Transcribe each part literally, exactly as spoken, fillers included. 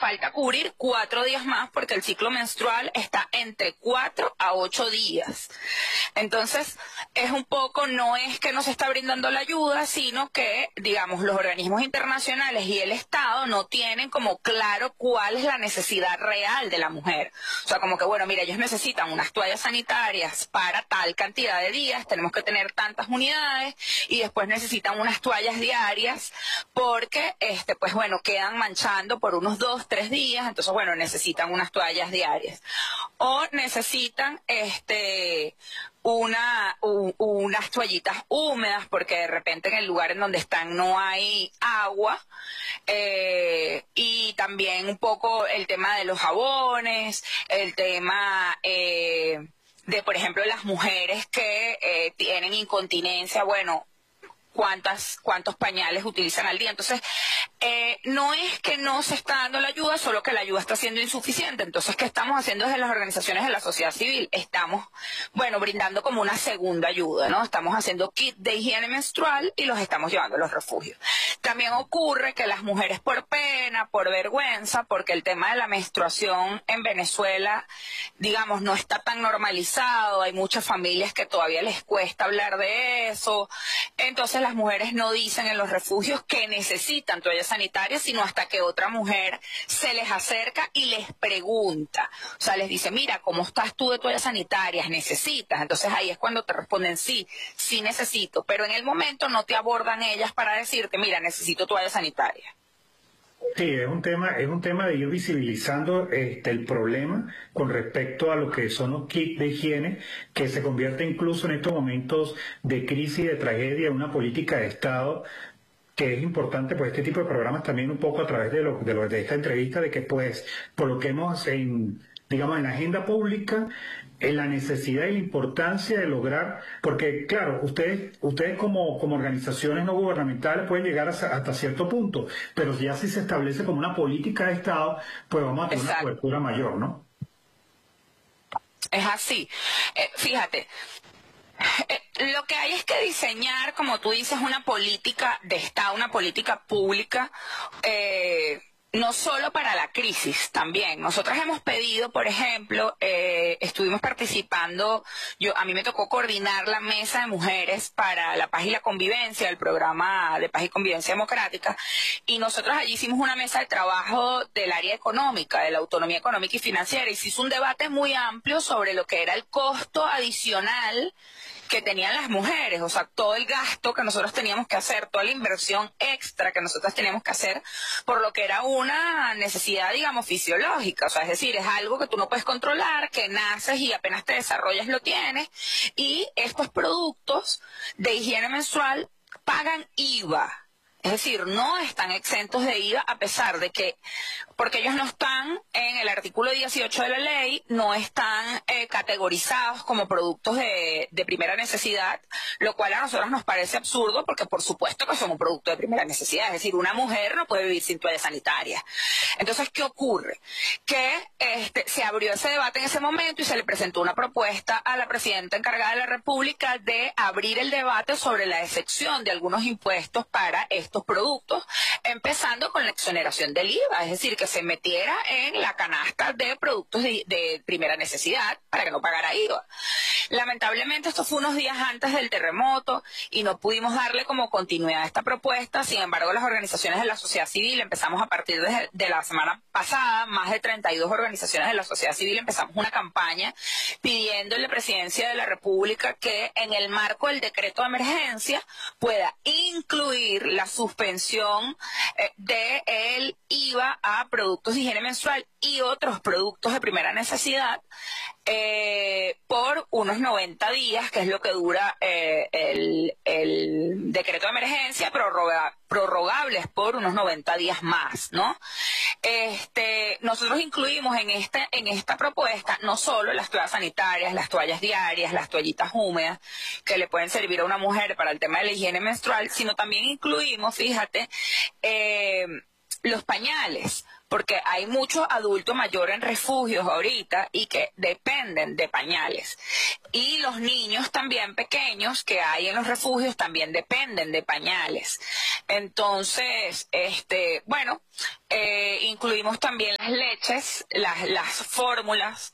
falta cubrir cuatro días más porque el ciclo menstrual está entre cuatro a ocho días. Entonces, es un poco, no es que no se está brindando la ayuda, sino que, digamos, los organismos internacionales y el Estado no tienen como claro cuál es la necesidad real de la mujer. O sea, como que, bueno, mira, ellos necesitan unas toallas sanitarias para tal cantidad de días, tenemos que tener tantas unidades, y después necesitan unas toallas diarias porque, este, pues bueno, quedan manchando por unos dos, tres días, entonces, bueno, necesitan unas toallas diarias. O necesitan, este... Una, u, unas toallitas húmedas porque de repente en el lugar en donde están no hay agua, eh, y también un poco el tema de los jabones, el tema eh, de, por ejemplo, las mujeres que eh, tienen incontinencia, bueno, cuántas cuántos pañales utilizan al día. Entonces, eh, no es que no se está dando la ayuda, solo que la ayuda está siendo insuficiente. Entonces, ¿qué estamos haciendo desde las organizaciones de la sociedad civil? Estamos, bueno, brindando como una segunda ayuda, ¿no? Estamos haciendo kit de higiene menstrual y los estamos llevando a los refugios. También ocurre que las mujeres, por pena, por vergüenza, porque el tema de la menstruación en Venezuela, digamos, no está tan normalizado, hay muchas familias que todavía les cuesta hablar de eso, entonces las mujeres no dicen en los refugios que necesitan toallas sanitarias, sino hasta que otra mujer se les acerca y les pregunta. O sea, les dice, mira, ¿cómo estás tú de toallas sanitarias? ¿Necesitas? Entonces ahí es cuando te responden, sí, sí necesito. Pero en el momento no te abordan ellas para decirte, mira, necesito toallas sanitarias. Sí, es un tema, es un tema de ir visibilizando este, el problema con respecto a lo que son los kits de higiene, que se convierte incluso en estos momentos de crisis, de tragedia, en una política de Estado, que es importante, pues este tipo de programas también un poco a través de lo, de, lo, de esta entrevista, de que pues coloquemos en, digamos, en la agenda pública en la necesidad y la importancia de lograr, porque claro, ustedes ustedes como, como organizaciones no gubernamentales pueden llegar hasta, hasta cierto punto, pero ya si se establece como una política de Estado, pues vamos a tener Exacto. una cobertura mayor, ¿no? Es así. Eh, fíjate, eh, lo que hay es que diseñar, como tú dices, una política de Estado, una política pública, eh, no solo para la crisis, también. Nosotras hemos pedido, por ejemplo, eh, estuvimos participando, yo a mí me tocó coordinar la mesa de mujeres para la paz y la convivencia, el programa de paz y convivencia democrática, y nosotros allí hicimos una mesa de trabajo del área económica, de la autonomía económica y financiera, y se hizo un debate muy amplio sobre lo que era el costo adicional que tenían las mujeres, o sea, todo el gasto que nosotros teníamos que hacer, toda la inversión extra que nosotros teníamos que hacer, por lo que era una necesidad, digamos, fisiológica, o sea, es decir, es algo que tú no puedes controlar, que naces y apenas te desarrollas lo tienes, y estos productos de higiene menstrual pagan I V A. Es decir, no están exentos de I V A a pesar de que, porque ellos no están en el artículo dieciocho de la ley, no están eh, categorizados como productos de, de primera necesidad, lo cual a nosotros nos parece absurdo porque por supuesto que son un producto de primera necesidad. Es decir, una mujer no puede vivir sin toalla sanitaria. Entonces, ¿qué ocurre? Que este, se abrió ese debate en ese momento y se le presentó una propuesta a la presidenta encargada de la República de abrir el debate sobre la excepción de algunos impuestos para estos productos, empezando con la exoneración del I V A, es decir, que se metiera en la canasta de productos de, de primera necesidad para que no pagara I V A. Lamentablemente esto fue unos días antes del terremoto y no pudimos darle como continuidad a esta propuesta. Sin embargo, las organizaciones de la sociedad civil empezamos a partir de, de la semana pasada, más de treinta y dos organizaciones de la sociedad civil empezamos una campaña pidiéndole a la Presidencia de la República que en el marco del decreto de emergencia pueda incluir la suspensión eh, del I V A a productos de higiene menstrual y otros productos de primera necesidad eh, por unos noventa días, que es lo que dura eh, el, el decreto de emergencia, prorroga, prorrogables por unos noventa días más, ¿no? Este, nosotros incluimos en este, en esta propuesta no solo las toallas sanitarias, las toallas diarias, las toallitas húmedas que le pueden servir a una mujer para el tema de la higiene menstrual, sino también incluimos, fíjate, eh, los pañales, porque hay muchos adultos mayores en refugios ahorita y que dependen de pañales. Y los niños también pequeños que hay en los refugios también dependen de pañales. Entonces, este, bueno, eh, incluimos también las leches, las, las fórmulas,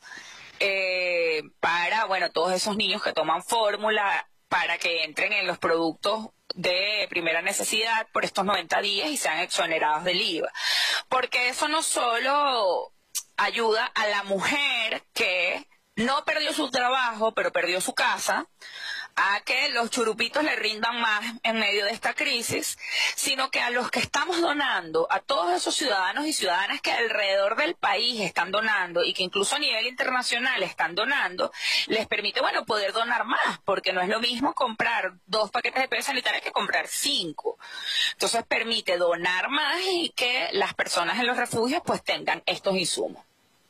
eh, para, bueno, todos esos niños que toman fórmula, para que entren en los productos de primera necesidad por estos noventa días y sean exonerados del I V A. Porque eso no solo ayuda a la mujer que no perdió su trabajo, pero perdió su casa, a que los churupitos le rindan más en medio de esta crisis, sino que a los que estamos donando, a todos esos ciudadanos y ciudadanas que alrededor del país están donando y que incluso a nivel internacional están donando, les permite, bueno, poder donar más, porque no es lo mismo comprar dos paquetes de toallas sanitarias que comprar cinco. Entonces permite donar más y que las personas en los refugios pues tengan estos insumos.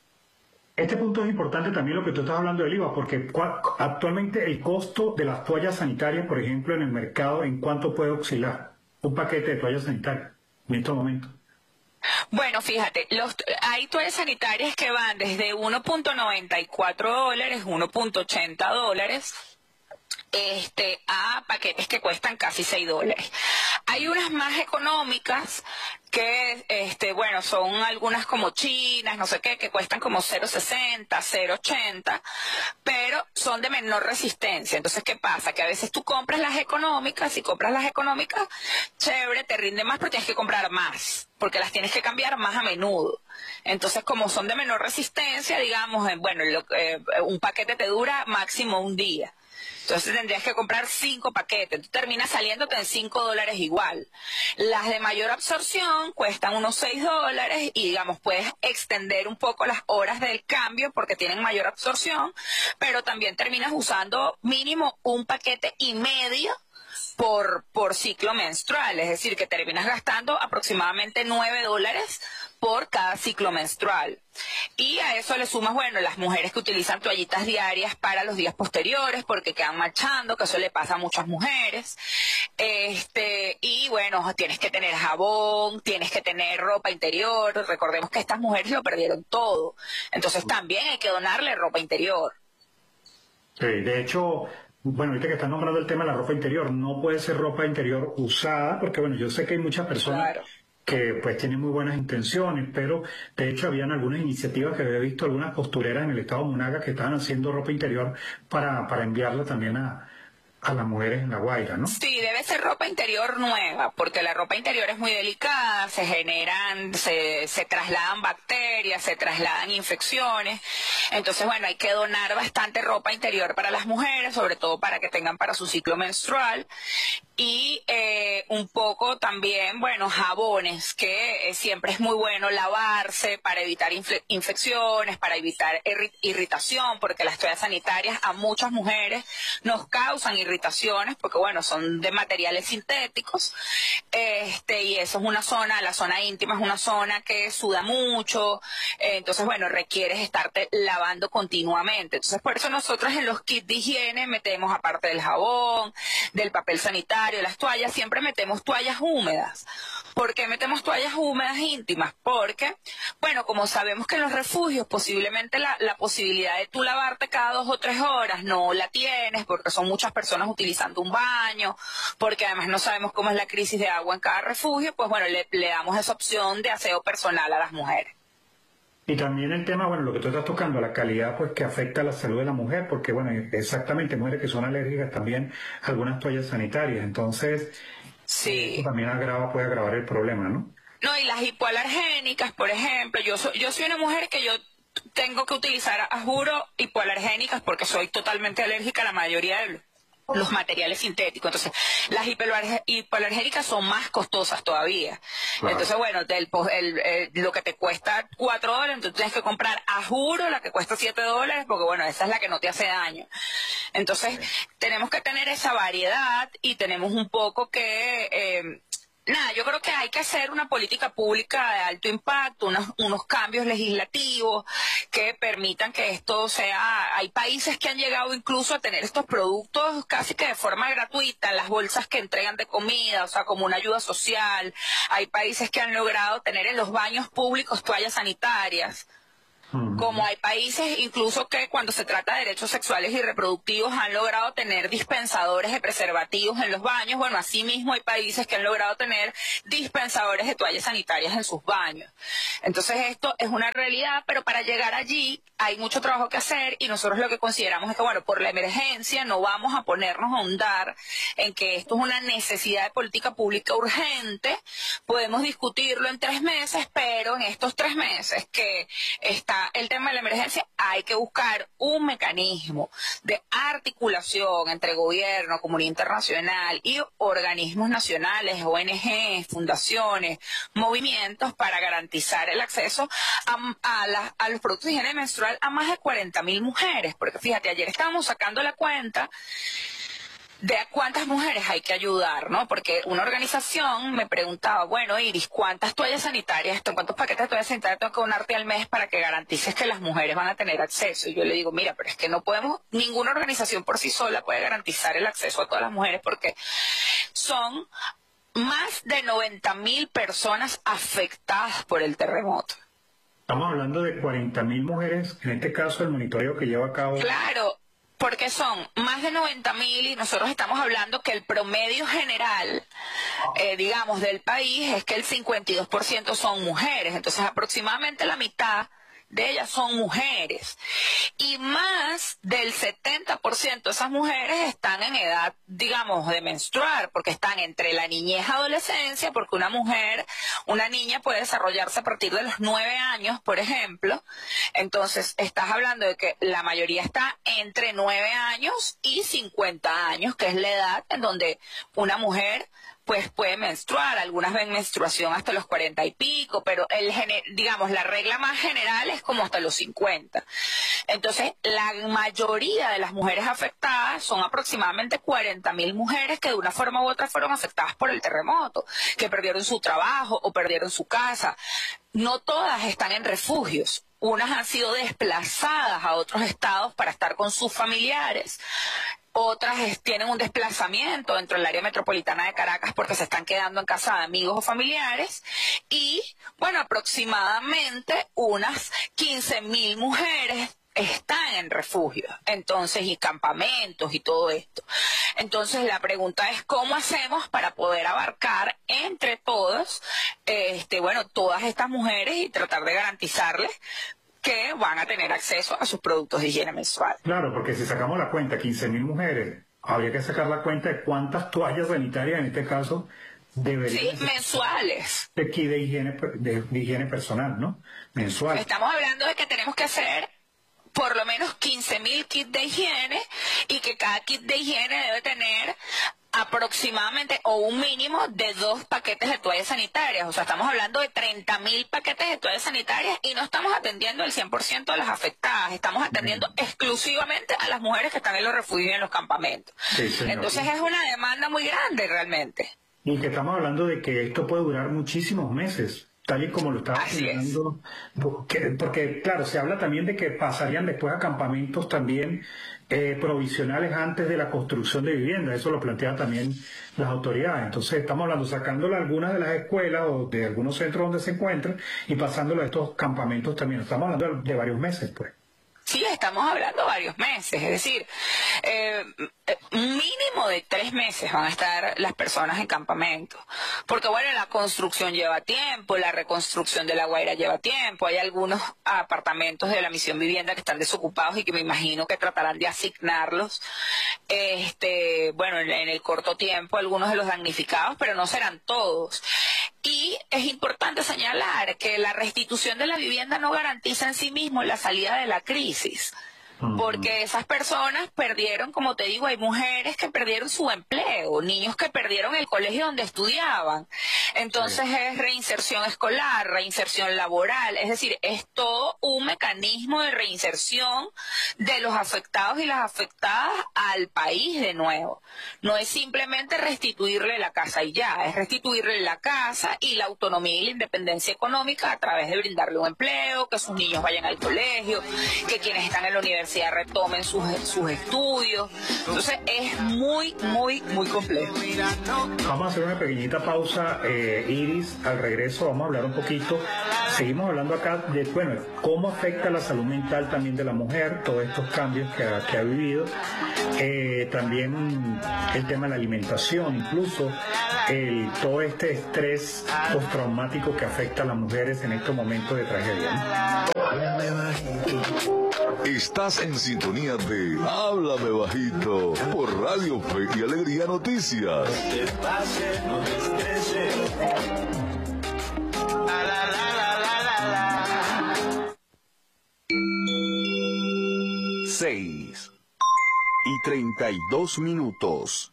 Este punto es importante también lo que tú estás hablando del I V A, porque actualmente el costo de las toallas sanitarias, por ejemplo, en el mercado, ¿en cuánto puede oscilar un paquete de toallas sanitarias en estos momentos? Bueno, fíjate, los, hay toallas sanitarias que van desde uno punto noventa y cuatro dólares, uno punto ochenta dólares, este, a paquetes que cuestan casi seis dólares. Hay unas más económicas que, este, bueno, son algunas como chinas, no sé qué, que cuestan como cero punto sesenta, cero punto ochenta, pero son de menor resistencia. Entonces, ¿qué pasa? Que a veces tú compras las económicas, y compras las económicas, chévere, te rinde más, pero tienes que comprar más, porque las tienes que cambiar más a menudo. Entonces, como son de menor resistencia, digamos, bueno, lo, eh, un paquete te dura máximo un día. Entonces tendrías que comprar cinco paquetes. Tú terminas saliéndote en cinco dólares igual. Las de mayor absorción cuestan unos seis dólares y, digamos, puedes extender un poco las horas del cambio porque tienen mayor absorción, pero también terminas usando mínimo un paquete y medio por, por ciclo menstrual. Es decir, que terminas gastando aproximadamente nueve dólares por cada ciclo menstrual. Y a eso le sumas, bueno, las mujeres que utilizan toallitas diarias para los días posteriores porque quedan marchando, que eso le pasa a muchas mujeres. Este, y bueno, tienes que tener jabón, tienes que tener ropa interior. Recordemos que estas mujeres lo perdieron todo. Entonces también hay que donarle ropa interior. Sí, de hecho, bueno, ahorita que estás nombrando el tema de la ropa interior, no puede ser ropa interior usada, porque bueno, yo sé que hay muchas personas Claro. que pues tienen muy buenas intenciones, pero de hecho habían algunas iniciativas que había visto algunas costureras en el estado Monaga que estaban haciendo ropa interior para, para enviarla también a, a las mujeres en La Guaira, ¿no? Sí, debe ser ropa interior nueva, porque la ropa interior es muy delicada, se generan, se, se trasladan bacterias, se trasladan infecciones. Entonces, bueno, hay que donar bastante ropa interior para las mujeres, sobre todo para que tengan para su ciclo menstrual. Y eh, un poco también, bueno, jabones, que eh, siempre es muy bueno lavarse para evitar inf- infecciones, para evitar irri- irritación, porque las toallas sanitarias a muchas mujeres nos causan irritaciones, porque bueno, son de materiales sintéticos, este, y eso es una zona, la zona íntima es una zona que suda mucho, eh, entonces bueno, requieres estarte lavando continuamente. Entonces por eso nosotros en los kits de higiene metemos, aparte del jabón, del papel sanitario, las toallas, siempre metemos toallas húmedas. ¿Por qué metemos toallas húmedas íntimas? Porque, bueno, como sabemos que en los refugios posiblemente la, la posibilidad de tú lavarte cada dos o tres horas no la tienes, porque son muchas personas utilizando un baño, porque además no sabemos cómo es la crisis de agua en cada refugio, pues bueno, le, le damos esa opción de aseo personal a las mujeres. Y también el tema, bueno, lo que tú estás tocando, la calidad, pues que afecta a la salud de la mujer, porque bueno, exactamente, mujeres que son alérgicas también a algunas toallas sanitarias, entonces Sí. eso también agrava, puede agravar el problema, ¿no? No, y las hipoalergénicas, por ejemplo, yo soy, yo soy una mujer que yo tengo que utilizar, a juro, hipoalergénicas porque soy totalmente alérgica a la mayoría de los materiales sintéticos. Entonces, las hipoalergénicas son más costosas todavía. Claro. Entonces, bueno, del, el, el, lo que te cuesta cuatro dólares, entonces tienes que comprar a juro la que cuesta siete dólares, porque bueno, esa es la que no te hace daño. Entonces, sí. tenemos que tener esa variedad y tenemos un poco que... Eh, Nada, yo creo que hay que hacer una política pública de alto impacto, unos, unos cambios legislativos que permitan que esto sea... Hay países que han llegado incluso a tener estos productos casi que de forma gratuita, las bolsas que entregan de comida, o sea, como una ayuda social. Hay países que han logrado tener en los baños públicos toallas sanitarias. Como hay países incluso que cuando se trata de derechos sexuales y reproductivos han logrado tener dispensadores de preservativos en los baños. Bueno, así mismo hay países que han logrado tener dispensadores de toallas sanitarias en sus baños. Entonces esto es una realidad, pero para llegar allí hay mucho trabajo que hacer y nosotros lo que consideramos es que, bueno, por la emergencia no vamos a ponernos a ahondar en que esto es una necesidad de política pública urgente. Podemos discutirlo en tres meses, pero en estos tres meses que está el tema de la emergencia, hay que buscar un mecanismo de articulación entre gobierno, comunidad internacional y organismos nacionales, O N G, fundaciones, movimientos para garantizar el acceso a, a, la, a los productos de higiene menstrual a más de cuarenta mil mujeres. Porque fíjate, ayer estábamos sacando la cuenta de a cuántas mujeres hay que ayudar, ¿no? Porque una organización me preguntaba, bueno, Iris, ¿cuántas toallas sanitarias, cuántos paquetes de toallas sanitarias tengo que donarte al mes para que garantices que las mujeres van a tener acceso? Y yo le digo, mira, pero es que no podemos, ninguna organización por sí sola puede garantizar el acceso a todas las mujeres porque son más de noventa mil personas afectadas por el terremoto. Estamos hablando de cuarenta mil mujeres, en este caso el monitoreo que lleva a cabo. Claro. Porque son más de noventa mil y nosotros estamos hablando que el promedio general, eh, digamos, del país es que el cincuenta y dos por ciento son mujeres. Entonces, aproximadamente la mitad de ellas son mujeres. Y más del setenta por ciento de esas mujeres están en edad, digamos, de menstruar, porque están entre la niñez y adolescencia, porque una mujer, una niña puede desarrollarse a partir de los nueve años, por ejemplo. Entonces, estás hablando de que la mayoría está entre nueve años y cincuenta años, que es la edad en donde una mujer pues puede menstruar. Algunas ven menstruación hasta los cuarenta y pico, pero el digamos la regla más general es como hasta los cincuenta. Entonces, la mayoría de las mujeres afectadas son aproximadamente cuarenta mil mujeres que de una forma u otra fueron afectadas por el terremoto, que perdieron su trabajo o perdieron su casa. No todas están en refugios. Unas han sido desplazadas a otros estados para estar con sus familiares. Otras es, tienen un desplazamiento dentro del área metropolitana de Caracas porque se están quedando en casa de amigos o familiares. Y, bueno, aproximadamente unas quince mil mujeres están en refugios, entonces, y campamentos y todo esto. Entonces, la pregunta es cómo hacemos para poder abarcar entre todos, este, bueno, todas estas mujeres y tratar de garantizarles que van a tener acceso a sus productos de higiene menstrual. Claro, porque si sacamos la cuenta, quince mil mujeres, habría que sacar la cuenta de cuántas toallas sanitarias, en este caso, deberían Sí, mensuales. De aquí de higiene, de, de higiene personal, ¿no? Mensual. Estamos hablando de que tenemos que hacer por lo menos quince mil kits de higiene y que cada kit de higiene debe tener aproximadamente o un mínimo de dos paquetes de toallas sanitarias. O sea, estamos hablando de treinta mil paquetes de toallas sanitarias y no estamos atendiendo el cien por ciento de las afectadas. Estamos atendiendo mm. exclusivamente a las mujeres que están en los refugios y en los campamentos. Sí, Entonces es una demanda muy grande realmente. Y que estamos hablando de que esto puede durar muchísimos meses, tal y como lo estaba señalando, porque, porque claro, se habla también de que pasarían después a campamentos también eh, provisionales antes de la construcción de viviendas. Eso lo plantean también las autoridades. Entonces estamos hablando, sacándolo a algunas de las escuelas o de algunos centros donde se encuentran y pasándolo a estos campamentos también. Estamos hablando de varios meses, pues. Sí, estamos hablando varios meses, es decir, eh, mínimo de tres meses van a estar las personas en campamento, porque bueno, la construcción lleva tiempo, la reconstrucción de La Guaira lleva tiempo, hay algunos apartamentos de la Misión Vivienda que están desocupados y que me imagino que tratarán de asignarlos, este, bueno, en, en el corto tiempo, algunos de los damnificados, pero no serán todos. Y es importante señalar que la restitución de la vivienda no garantiza en sí mismo la salida de la crisis. porque esas personas perdieron, como te digo, hay mujeres que perdieron su empleo, niños que perdieron el colegio donde estudiaban. Entonces sí. Es reinserción escolar, reinserción laboral, es decir, es todo un mecanismo de reinserción de los afectados y las afectadas al país de nuevo. No es simplemente restituirle la casa y ya, es restituirle la casa y la autonomía y la independencia económica a través de brindarle un empleo, que sus niños vayan al colegio, que quienes están en la universidad retomen sus, sus estudios. Entonces es muy, muy, muy complejo. Vamos a hacer una pequeñita pausa, eh, Iris. Al regreso vamos a hablar un poquito, seguimos hablando acá de, bueno, cómo afecta la salud mental también de la mujer, todos estos cambios que ha, que ha vivido, eh, también el tema de la alimentación, incluso el, todo este estrés postraumático que afecta a las mujeres en estos momentos de tragedia, ¿no? Estás en sintonía de Háblame Bajito por Radio Fe y Alegría Noticias. Seis y treinta y dos minutos.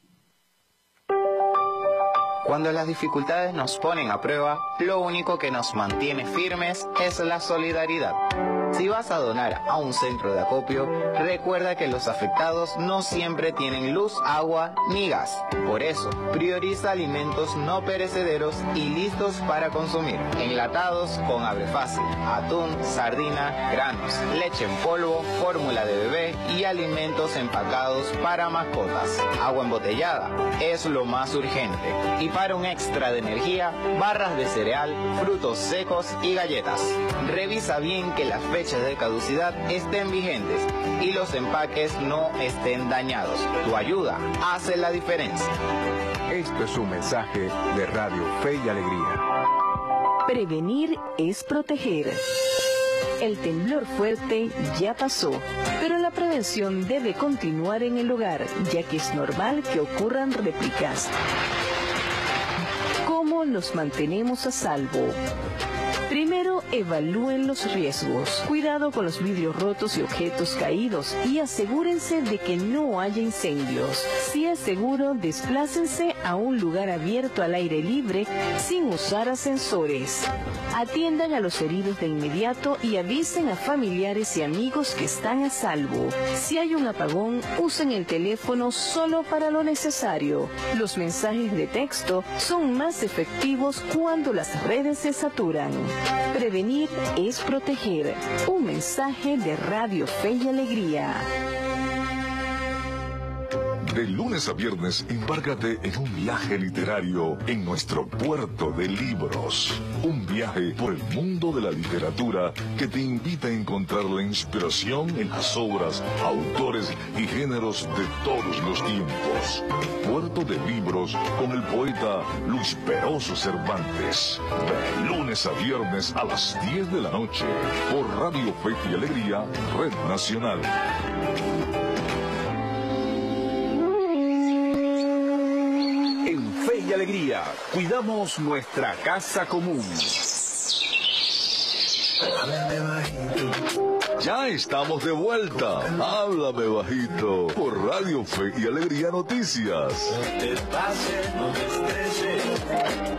Cuando las dificultades nos ponen a prueba, lo único que nos mantiene firmes es la solidaridad. Si vas a donar a un centro de acopio, recuerda que los afectados no siempre tienen luz, agua ni gas. Por eso, prioriza alimentos no perecederos y listos para consumir. Enlatados con abre fácil, atún, sardina, granos, leche en polvo, fórmula de bebé y alimentos empacados para mascotas. Agua embotellada es lo más urgente. Y para un extra de energía, barras de cereal, frutos secos y galletas. Revisa bien que las fechas de caducidad estén vigentes y los empaques no estén dañados. Tu ayuda hace la diferencia. Este es un mensaje de Radio Fe y Alegría. Prevenir es proteger. El temblor fuerte ya pasó, pero la prevención debe continuar en el hogar, ya que es normal que ocurran réplicas. ¿Cómo nos mantenemos a salvo? Primero, evalúen los riesgos. Cuidado con los vidrios rotos y objetos caídos y asegúrense de que no haya incendios. Si es seguro, desplácense a un lugar abierto al aire libre sin usar ascensores. Atiendan a los heridos de inmediato y avisen a familiares y amigos que están a salvo. Si hay un apagón, usen el teléfono solo para lo necesario. Los mensajes de texto son más efectivos cuando las redes se saturan. Prevenir es proteger. Un mensaje de Radio Fe y Alegría. De lunes a viernes, embárcate en un viaje literario en nuestro puerto de libros. Un viaje por el mundo de la literatura que te invita a encontrar la inspiración en las obras, autores y géneros de todos los tiempos. Puerto de libros con el poeta Luis Peroso Cervantes. De lunes a viernes a las diez de la noche por Radio Fe y Alegría, Red Nacional. Fe y Alegría, cuidamos nuestra casa común. Ya estamos de vuelta. Háblame Bajito por Radio Fe y Alegría Noticias.